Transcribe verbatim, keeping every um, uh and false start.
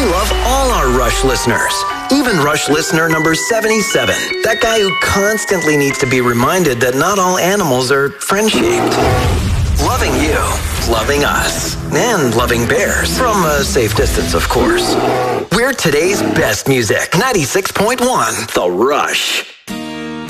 We love all our Rush listeners, even Rush listener number seventy-seven, that guy who constantly needs to be reminded that not all animals are friend-shaped. Loving you, loving us, and loving bears, from a safe distance, of course. We're today's best music, ninety-six point one, The Rush.